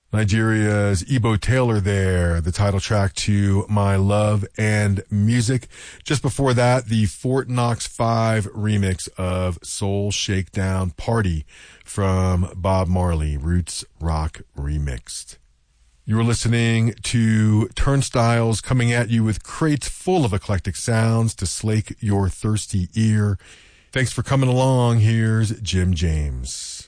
Nigeria's Ebo Taylor there, the title track to My Love and Music. Just before that, the Fort Knox 5 remix of Soul Shakedown Party from Bob Marley, Roots Rock Remixed. You're listening to Turnstiles, coming at you with crates full of eclectic sounds to slake your thirsty ear. Thanks for coming along. Here's Jim James.